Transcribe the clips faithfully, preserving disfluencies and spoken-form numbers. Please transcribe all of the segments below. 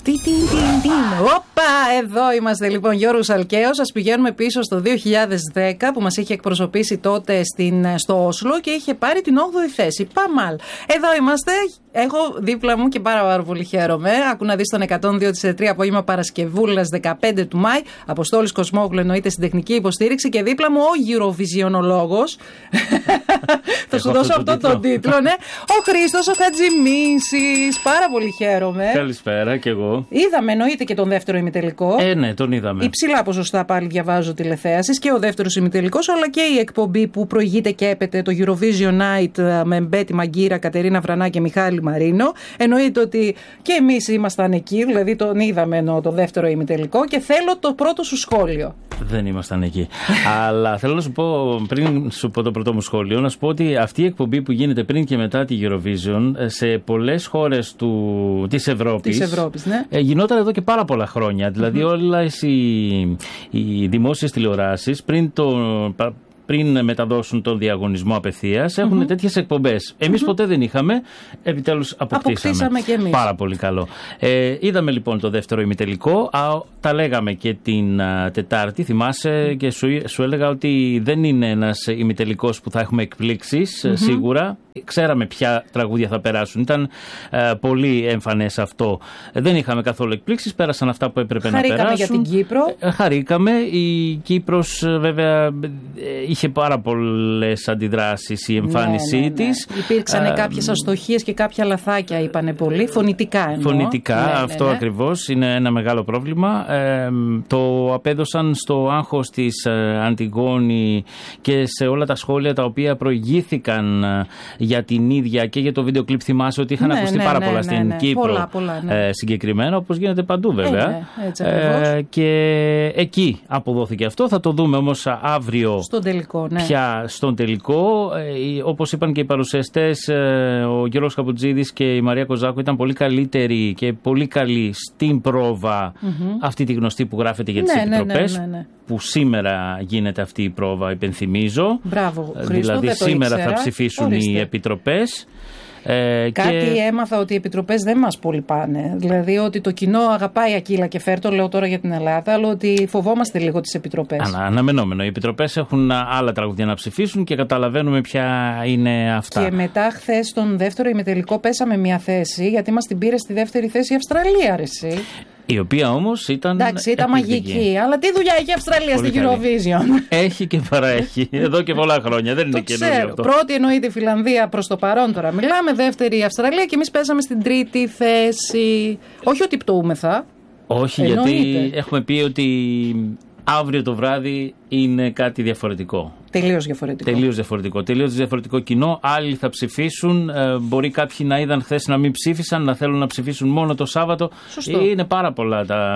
Τι, τι, τι, τι. Όπα, εδώ είμαστε λοιπόν, Γιώργος Αλκαίος. Ας πηγαίνουμε πίσω στο δύο χιλιάδες δέκα που μας είχε εκπροσωπήσει τότε στην, στο Όσλο και είχε πάρει την όγδοη θέση. Παμάλ. Εδώ είμαστε. Έχω δίπλα μου και πάρα, πάρα πολύ χαίρομαι. Άκου να δεις τον εκατόν δύο της τρία απόγευμα Παρασκευούλας δεκαπέντε του Μάη. Αποστόλης Κοσμόγλου εννοείται στην τεχνική υποστήριξη και δίπλα μου ο Eurovisionologos. Θα σου δώσω αυτό τον τίτλο, ναι. Ο Χρήστος ο Χατζημίσης. Πάρα πολύ χαίρομαι. Καλησπέρα κι εγώ. Είδαμε εννοείται και τον δεύτερο ημιτελικό. Ε, ναι, τον είδαμε. Υψηλά ποσοστά πάλι διαβάζω τηλεθέασης και ο δεύτερος ημιτελικός, αλλά και η εκπομπή που προηγείται και έπεται, το Eurovision Night με Μπέτη Μαγκύρα, Κατερίνα Βρανά και Μιχάλη Μαρίνο. Εννοείται ότι και εμείς ήμασταν εκεί, δηλαδή τον είδαμε εννοώ το δεύτερο ημιτελικό και θέλω το πρώτο σου σχόλιο. Δεν ήμασταν εκεί. Αλλά θέλω να σου πω, πριν σου πω το πρώτο μου σχόλιο, να σου πω ότι αυτή η εκπομπή που γίνεται πριν και μετά τη Eurovision σε πολλές χώρες του, της Ευρώπης, της Ευρώπης ναι. γινόταν εδώ και πάρα πολλά χρόνια. Δηλαδή mm-hmm. όλες οι, οι δημόσιες τηλεοράσεις πριν το... πριν μεταδώσουν τον διαγωνισμό απευθείας, έχουν mm-hmm. τέτοιες εκπομπές. Εμείς mm-hmm. ποτέ δεν είχαμε, επιτέλους αποκτήσαμε. Αποκτήσαμε και εμείς. Πάρα πολύ καλό. Ε, είδαμε λοιπόν το δεύτερο ημιτελικό, α, τα λέγαμε και την α, Τετάρτη, θυμάσαι, mm-hmm. και σου, σου έλεγα ότι δεν είναι ένας ημιτελικός που θα έχουμε εκπλήξεις, mm-hmm. σίγουρα. Ξέραμε ποια τραγούδια θα περάσουν. Ήταν ε, πολύ εμφανές αυτό. Δεν είχαμε καθόλου εκπλήξεις, πέρασαν αυτά που έπρεπε Χαρήκαμε να περάσουν. Για την Κύπρο. Ε, χαρήκαμε. Η Κύπρος βέβαια είχε πάρα πολλές αντιδράσεις η εμφάνισή ναι, ναι, ναι. της. Υπήρξαν ε, κάποιες αστοχίες και κάποια λαθάκια, είπανε πολύ. Φωνητικά εννοώ. Φωνητικά, ναι, αυτό ναι, ναι. ακριβώς είναι ένα μεγάλο πρόβλημα. Ε, το απέδωσαν στο άγχος της ε, Αντιγόνη και σε όλα τα σχόλια τα οποία προηγήθηκαν ε, για την ίδια και για το βίντεο κλιπ. Θυμάσαι ότι είχαν ναι, ακουστεί ναι, πάρα ναι, πολλά ναι, στην ναι, Κύπρο πολλά, πολλά, ναι. ε, συγκεκριμένα, όπως γίνεται παντού βέβαια. Ε, ναι, έτσι, ε, και εκεί αποδόθηκε αυτό. Θα το δούμε όμως αύριο. Στον τελικό, ναι. Πια στον τελικό. Ε, όπως είπαν και οι παρουσιαστές, ε, ο Γιώργος Καπουτζίδης και η Μαρία Κοζάκου ήταν πολύ καλύτεροι και πολύ καλοί στην πρόβα, mm-hmm. αυτή τη γνωστή που γράφεται για τις ναι, επιτροπές. Ναι, ναι, ναι, ναι. Που σήμερα γίνεται αυτή η πρόβα, υπενθυμίζω. Μπράβο, Χρήστο, δηλαδή δεν το σήμερα ήξερα. θα ψηφίσουν Ορίστε. οι επιτροπές. Ε, Κάτι και... έμαθα ότι οι επιτροπές δεν μας πολύ πάνε. Δηλαδή ότι το κοινό αγαπάει Ακύλα και Φέρτο, λέω τώρα για την Ελλάδα, αλλά ότι φοβόμαστε λίγο τις επιτροπές. Ανα, αναμενόμενο. Οι επιτροπές έχουν άλλα τραγούδια να ψηφίσουν και καταλαβαίνουμε ποια είναι αυτά. Και μετά χθες τον δεύτερο ημιτελικό πέσαμε μια θέση, γιατί μας την πήρε στη δεύτερη θέση η Αυστραλία, ρε εσύ. Η οποία όμως ήταν. Εντάξει, ήταν μαγική. Αλλά τι δουλειά έχει η Αυστραλία στην Eurovision. Έχει και παραέχει. Εδώ και πολλά χρόνια. Δεν είναι καινούργιο αυτό. Πρώτη εννοείται η Φιλανδία προς το παρόν τώρα. Μιλάμε. Δεύτερη η Αυστραλία και εμείς πέσαμε στην τρίτη θέση. Όχι ότι πτωούμεθα. Όχι, εννοείται. Γιατί έχουμε πει ότι αύριο το βράδυ είναι κάτι διαφορετικό. Τελείως διαφορετικό. Τελείως διαφορετικό. Τελείως διαφορετικό κοινό. Άλλοι θα ψηφίσουν. Ε, μπορεί κάποιοι να είδαν χθες να μην ψήφισαν, να θέλουν να ψηφίσουν μόνο το Σάββατο. Σωστό. Είναι πάρα πολλά τα.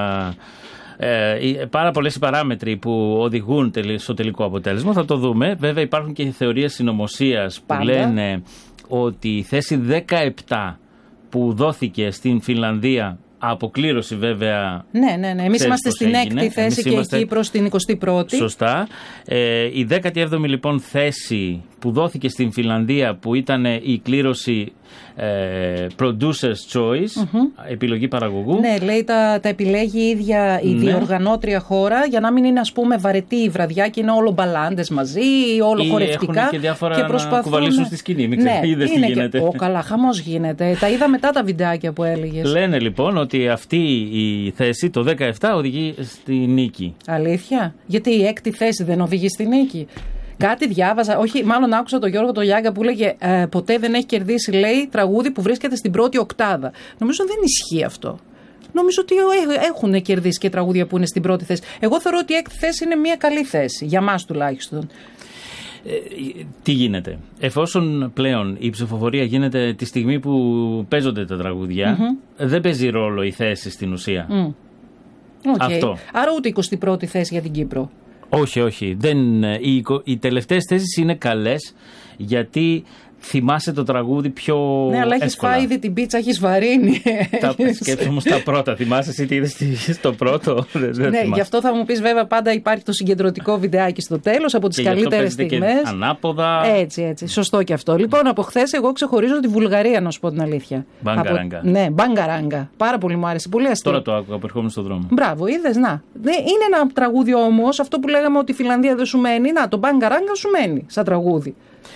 Ε, πάρα πολλές οι παράμετροι που οδηγούν στο τελικό αποτέλεσμα. Θα το δούμε. Βέβαια υπάρχουν και θεωρίες συνωμοσίας που λένε ότι η θέση δεκαεπτά που δώθηκε στην Φιλανδία, αποκλήρωση βέβαια. Ναι, ναι, ναι. Εμείς είμαστε στην έκτη θέση. Εμείς και είμαστε... η Κύπρος στην εικοστή πρώτη. Σωστά. Ε, η δέκατη έβδομη λοιπόν θέση που δόθηκε στην Φιλανδία, που ήταν η κλήρωση ε, Producer's Choice, mm-hmm. επιλογή παραγωγού. Ναι, λέει τα, τα επιλέγει η ίδια η ναι. διοργανώτρια χώρα, για να μην είναι ας πούμε βαρετή η βραδιά και είναι όλο μπαλάντες μαζί, όλο ή χορευτικά. Έχουν και διάφορα και προσπαθούν να κουβαλήσουν στη σκηνή. Μην ναι, είδες τι γίνεται. Ω, καλά, χαμός γίνεται. Τα είδα μετά τα βιντεάκια που έλεγες. Λένε λοιπόν ότι αυτή η θέση, το δεκαεπτά, οδηγεί στη νίκη. Αλήθεια? Γιατί η έκτη θέση δεν οδηγεί στη νίκη? Κάτι διάβαζα, όχι, μάλλον άκουσα τον Γιώργο τον Λιάγκα που έλεγε ε, ποτέ δεν έχει κερδίσει, λέει, τραγούδι που βρίσκεται στην πρώτη οκτάδα. Νομίζω δεν ισχύει αυτό. Νομίζω ότι έχουν κερδίσει και τραγούδια που είναι στην πρώτη θέση. Εγώ θεωρώ ότι η έκτη θέση είναι μια καλή θέση, για μας τουλάχιστον. Ε, τι γίνεται? Εφόσον πλέον η ψηφοφορία γίνεται τη στιγμή που παίζονται τα τραγούδια, mm-hmm. δεν παίζει ρόλο η θέση στην ουσία. Mm. Okay. Αυτό. Άρα ούτε εικοστή πρώτη θέση για την Κύπρο. Όχι, όχι. Δεν, οι, οι τελευταίες θέσεις είναι καλές, γιατί θυμάσαι το τραγούδι πιο εύκολα. Ναι, αλλά έχεις φάει ήδη την πίτσα, έχεις βαρύνει. Τα σκέψου όμως τα πρώτα. Θυμάσαι εσύ τι είδες στο πρώτο? Ναι, γι' αυτό θα μου πεις βέβαια πάντα υπάρχει το συγκεντρωτικό βιντεάκι στο τέλος από τις καλύτερες στιγμές. Ανάποδα. Έτσι, έτσι. Σωστό και αυτό. Λοιπόν, από χθες εγώ ξεχωρίζω τη Βουλγαρία, να σου πω την αλήθεια. Μπαγκαράγκα. Από... Ναι, μπαγκαράγκα. Πάρα πολύ μου άρεσε. Πολύ αστείο. Τώρα το άκουγα που ερχόμουν στον δρόμο. Μπράβο, είδες, να. Είναι ένα τραγούδι όμως, αυτό που λέγαμε ότι η Φιλανδία δεν σου μένει. Να, το μπαγκαράγκα σου μένει σαν τραγούδι.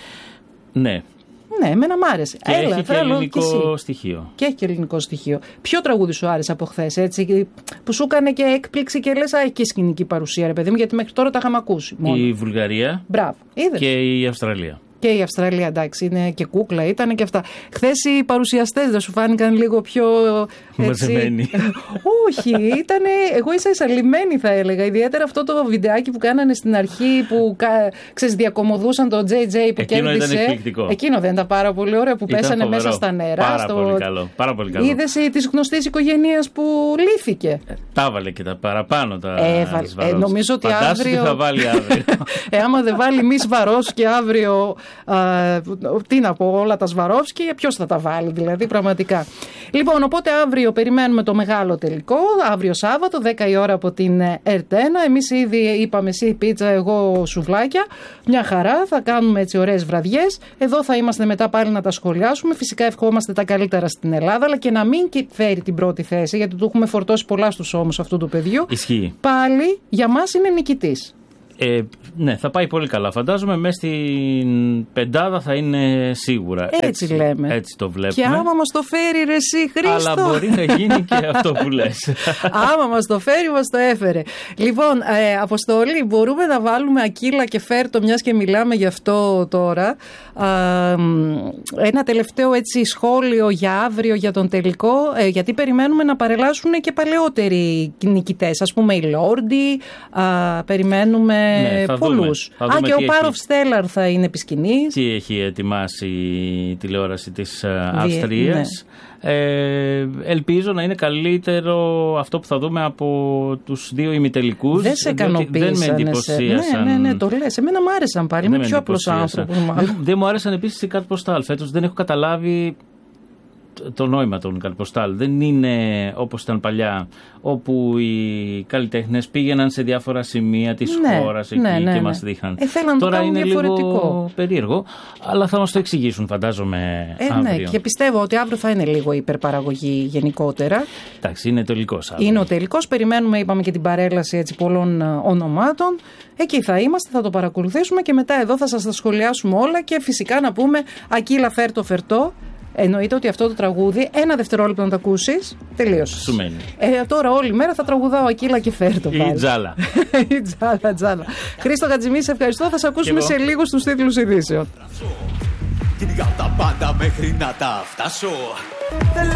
Ναι. Ναι, εμένα μ' άρεσε. Και Έλα, έχει και ελληνικό και στοιχείο. Και έχει και ελληνικό στοιχείο. Ποιο τραγούδι σου άρεσε από χθες, έτσι, που σου έκανε και έκπληξη και λες, α, έχει και σκηνική παρουσία, ρε παιδί μου, γιατί μέχρι τώρα τα είχαμε ακούσει. Μόνο. Η Βουλγαρία. Μπράβο, είδες. Και η Αυστραλία. Και η Αυστραλία, εντάξει, είναι και κούκλα, ήταν και αυτά. Χθες οι παρουσιαστές δεν σου φάνηκαν λίγο πιο. Μαζεμένοι. Όχι, ήταν. Εγώ ίσα ίσα λυμμένοι, θα έλεγα. Ιδιαίτερα αυτό το βιντεάκι που κάνανε στην αρχή που ξέρεις, διακομωδούσαν το τζέι τζέι που εκείνο κέρδισε. Ήταν εκπληκτικό. Εκείνο δεν ήταν πάρα πολύ ωραίο που ήταν πέσανε φοβερό. Μέσα στα νερά. Πάρα στο... πολύ καλό. Πάρα πολύ καλό. Είδες τη γνωστή οικογένεια που λύθηκε. Ε, τα έβαλε και τα παραπάνω τα. Έβαλε. Ε, νομίζω ότι Φαντάσου αύριο. Τι θα βάλει αύριο. ε, άμα δεν βάλει μη Σβαρόφσκι αύριο. Α, τι να πω, όλα τα Σβαρόφσκι, ποιος θα τα βάλει, δηλαδή, πραγματικά. Λοιπόν, οπότε αύριο περιμένουμε το μεγάλο τελικό. Αύριο Σάββατο, δέκα η ώρα από την ΕΡΤ ένα. Εμείς ήδη είπαμε εσύ πίτσα, εγώ σουβλάκια. Μια χαρά, θα κάνουμε έτσι ωραίες βραδιές. Εδώ θα είμαστε μετά πάλι να τα σχολιάσουμε. Φυσικά ευχόμαστε τα καλύτερα στην Ελλάδα, αλλά και να μην φέρει την πρώτη θέση, γιατί του έχουμε φορτώσει πολλά στους ώμους αυτού του παιδιού. Ισχύει. Πάλι για μας είναι νικητής. Ε, ναι, θα πάει πολύ καλά. Φαντάζομαι μέσα στην πεντάδα θα είναι σίγουρα. Έτσι, έτσι λέμε. Έτσι το βλέπουμε. Και άμα μας το φέρει ρε εσύ Χρήστο. Αλλά μπορεί να γίνει και αυτό που λες. Άμα μας το φέρει, μας το έφερε. Λοιπόν, ε, Αποστόλη, μπορούμε να βάλουμε Ακύλα και Φέρτο, μιας και μιλάμε γι' αυτό τώρα. Ε, ένα τελευταίο έτσι σχόλιο για αύριο για τον τελικό, ε, γιατί περιμένουμε να παρελάσουν και παλαιότεροι νικητές. Ας πούμε οι Λόρντι, ε, περιμένουμε ναι, πολλούς. Δούμε, δούμε. Α, και ο Πάροφ έχει... Στέλλαρ θα είναι επί σκηνής. Τι έχει ετοιμάσει η τηλεόραση της Αυστρίας. Ναι. Ε, ελπίζω να είναι καλύτερο αυτό που θα δούμε από τους δύο ημιτελικούς. Δεν σε ικανοποίησαν. Δεν με εντυπωσίασαν. Ναι, ναι, ναι, το λες. Εμένα μου άρεσαν πάλι. Είμαι πιο απλός άνθρωπος. Δεν, δεν μου άρεσαν επίσης οι Καρτποστάλ. Φέτος δεν έχω καταλάβει το νόημα των Καρτποστάλ. Δεν είναι όπως ήταν παλιά, όπου οι καλλιτέχνες πήγαιναν σε διάφορα σημεία της ναι, χώρας εκεί ναι, ναι, και ναι. μας δείχναν. Ε, Τώρα το είναι διαφορετικό. Λίγο περίεργο, αλλά θα μας το εξηγήσουν, φαντάζομαι, ε, αύριο. Ναι, και πιστεύω ότι αύριο θα είναι λίγο υπερπαραγωγή γενικότερα. Εντάξει, είναι τελικός αύριο. Είναι ο τελικός. Περιμένουμε, είπαμε, και την παρέλαση έτσι, πολλών ονομάτων. Εκεί θα είμαστε, θα το παρακολουθήσουμε και μετά εδώ θα σας τα σχολιάσουμε όλα και φυσικά να πούμε Ακύλα Φέρτο Φερτό. Εννοείται ότι αυτό το τραγούδι, ένα δευτερόλεπτο να το ακούσεις, τελείωσε. Σου μένει. Ε, τώρα όλη μέρα θα τραγουδάω Ακύλα και Φέρτο. Ή τζάλα. Ή τζάλα, τζάλα. Χρήστο Χατζημί, σε ευχαριστώ. Θα σε ακούσουμε σε λίγο στους τίτλους ειδήσεων. Κυνηγάω τα πάντα μέχρι να τα φτάσω.